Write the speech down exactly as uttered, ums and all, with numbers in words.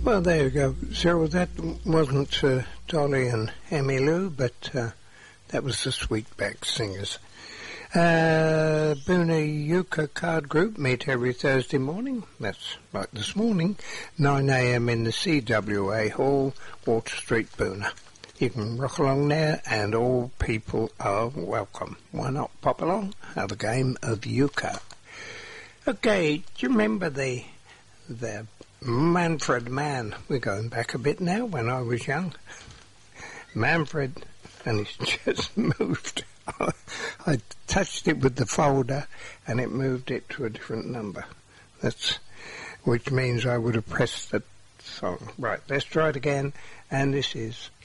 Well, there you go, Cyril. That wasn't uh, Dolly and Emmylou, but uh, that was the Sweetback Singers. Uh, Boona Yucca Card Group meet every Thursday morning. That's like this morning, nine a m in the C W A Hall, Water Street, Boona. You can rock along there, and all people are welcome. Why not pop along, have a game of euchre? Okay, do you remember the the Manfred Man? We're going back a bit now, when I was young. Manfred, and he's just moved. I touched it with the folder, and it moved it to a different number. That's, which means I would have pressed the song. Right, let's try it again, and this is